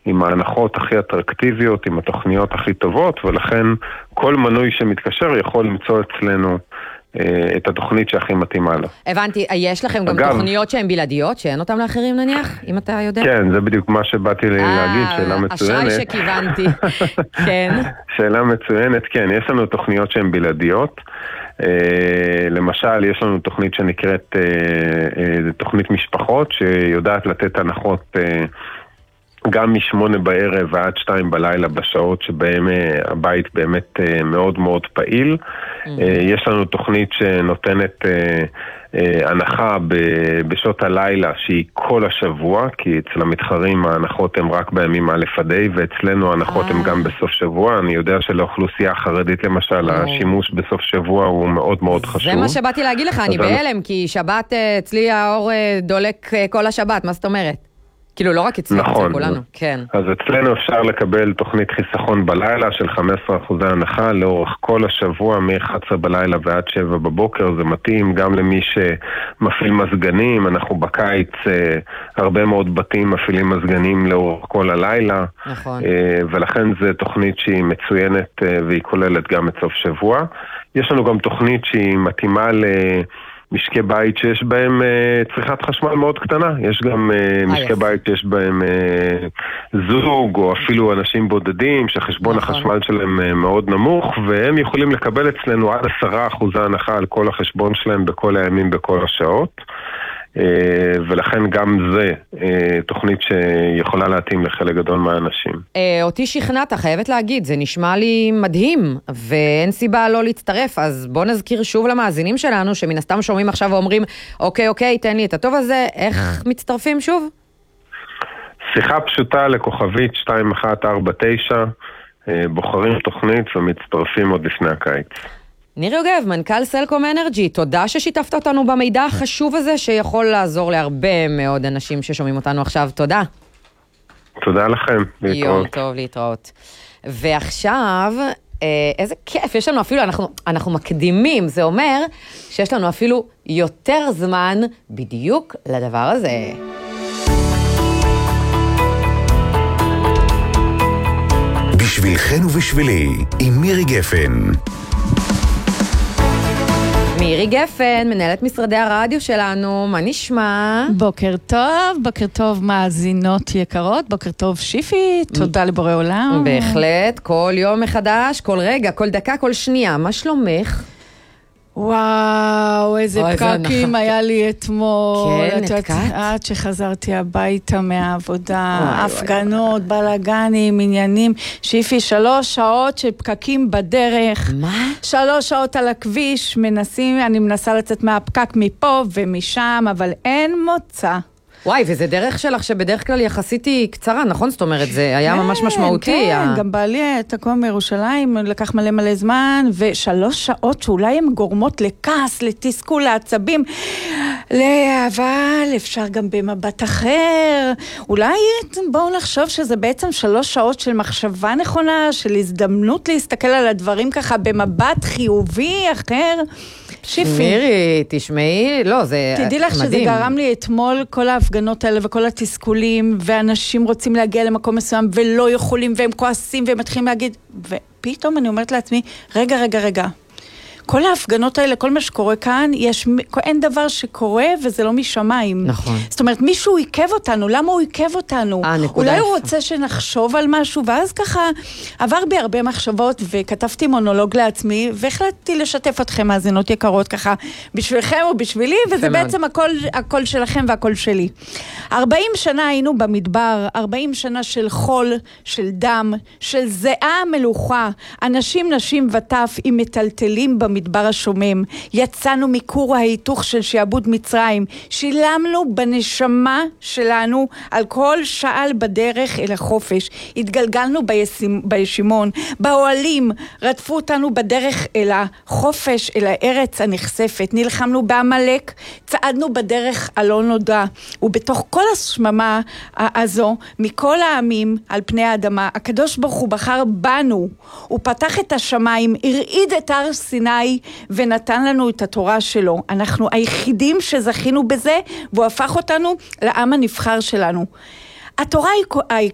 עם ההנחות הכי אטרקטיביות, עם התוכניות הכי טובות, ולכן כל מנוי שמתקשר יכול למצוא אצלנו את התוכנית שהכי מתאימה לו. הבנתי, יש לכם גם תוכניות שהן בלעדיות, שאין אותם לאחרים נניח, אם אתה יודע? כן, זה בדיוק מה שבאתי להגיד, שאלה מצוינת. אשראי שכיוונתי, כן. שאלה מצוינת, כן, יש לנו תוכניות שהן בלעדיות, למשל, יש לנו תוכנית שנקראת תוכנית משפחות, שיודעת לתת הנחות גם מ8 בערב ועד 2 בלילה בשעות שבהם הבית באמת מאוד מאוד פעיל. יש לנו תוכנית שנותנת הנחה בשעות הלילה שהיא כל השבוע, כי אצל המתחרים ההנחות הן רק בימים א' עד ה', ואצלנו ההנחות הן גם בסוף שבוע. אני יודע שלאוכלוסייה החרדית למשל השימוש בסוף שבוע הוא מאוד מאוד חשוב. זה מה שבאתי להגיד לך, אני בהלם, כי שבת אצלי האור דולק כל השבת, מה זאת אומרת? כאילו לא רק אצלי, נכון. כולנו, כן. אז אצלנו אפשר לקבל תוכנית חיסכון בלילה של 15% הנחה לאורך כל השבוע, מ-11 בלילה ועד 7 בבוקר. זה מתאים גם למי שמפעיל מזגנים. אנחנו בקיץ, הרבה מאוד בתים מפעילים מזגנים לאורך כל הלילה. נכון. ולכן זו תוכנית שהיא מצוינת והיא כוללת גם את סוף שבוע. יש לנו גם תוכנית שהיא מתאימה משקי בית שיש בהם צריכת חשמל מאוד קטנה. יש גם משקי בית שיש בהם זוג או אפילו אנשים בודדים שחשבון החשמל שלהם מאוד נמוך, והם יכולים לקבל אצלנו עד 10% הנחה על כל החשבון שלהם בכל הימים בכל השעות. ולכן גם זה תוכנית שיכולה להתאים לחלק גדול מהאנשים. אותי שכנעת, חייבת להגיד, זה נשמע לי מדהים, ואין סיבה לא להצטרף, אז בוא נזכיר שוב למאזינים שלנו, שמן הסתם שומעים עכשיו ואומרים, אוקיי, תן לי את הטוב הזה, איך מצטרפים שוב? שיחה פשוטה לכוכבית 2149, בוחרים תוכנית ומצטרפים עוד לפני הקיץ. ניר יוגב, מנכ"ל סלקום אנרג'י, תודה ששיתפת אותנו במידע החשוב הזה, שיכול לעזור להרבה מאוד אנשים ששומעים אותנו עכשיו. תודה. תודה לכם. יום טוב, להתראות. ועכשיו, איזה כיף, יש לנו אפילו, אנחנו מקדימים, זה אומר שיש לנו אפילו יותר זמן בדיוק לדבר הזה. בשבילכן ובשבילי, עם מירי גפן. מירי גפן, מנהלת משרדי הרדיו שלנו, מה נשמע? בוקר טוב מאזינות יקרות, בוקר טוב שיפי, תודה לבורא עולם. בהחלט, כל יום מחדש, כל רגע, כל דקה, כל שנייה, מה שלומך? וואו, איזה פקקים היה לי אתמול. כן, נתקעת? עד שחזרתי הביתה מהעבודה, הפגנות, בלגנים, עניינים. שיפי, 3 שעות של פקקים בדרך. מה? 3 שעות על הכביש, אני מנסה לצאת מהפקק מפה ומשם, אבל אין מוצא. וואי, וזה דרך שלך שבדרך כלל יחסית היא קצרה, נכון? זאת אומרת, זה היה ממש משמעותי. כן, גם בעלי תקוע מירושלים, לקח מלא זמן, ו3 שעות שאולי הן גורמות לכעס, לתסכול, לעצבים, אבל אפשר גם במבט אחר. אולי בואו נחשוב שזה בעצם 3 שעות של מחשבה נכונה, של הזדמנות להסתכל על הדברים ככה במבט חיובי אחר. שיפי. מירי, תשמעי, לא, זה מדהים. תדעי לך שזה גרם לי אתמול כל ההפגנות האלה וכל התסכולים, ואנשים רוצים להגיע למקום מסוים ולא יכולים, והם כועסים והם מתחילים להגיד, ופתאום אני אומרת לעצמי, רגע. כל ההפגנות האלה, כל מה שקורה כאן, אין דבר שקורה וזה לא משמיים. נכון. זאת אומרת, מישהו עיכב אותנו, למה הוא עיכב אותנו? אולי הוא רוצה שנחשוב על משהו, ואז ככה עבר בי הרבה מחשבות, וכתבתי מונולוג לעצמי, והחלטתי לשתף אתכם, מאזינות יקרות, ככה, בשבילכם ובשבילי, וזה בעצם הכל שלכם והכל שלי. 40 שנה היינו במדבר, 40 שנה של חול, של דם, של זיעה מלוכה, אנשים, נשים וטף עם מטלטלים במדבר השומם, יצאנו מכור ההיתוך של שעבוד מצרים, שילמנו בנשמה שלנו על כל שעל בדרך אל החופש, התגלגלנו בישימון, באוהלים, רדפו אותנו בדרך אל החופש, אל הארץ הנחשפת, נלחמנו בעמלק, צעדנו בדרך הלא נודע, ובתוך כל השממה הזו, מכל העמים על פני האדמה, הקדוש ברוך הוא בחר בנו, הוא פתח את השמיים, הרעיד את הר סיני, ונתן לנו את התורה שלו. אנחנו היחידים שזכינו בזה, והוא הפך אותנו לעם הנבחר שלנו. התורה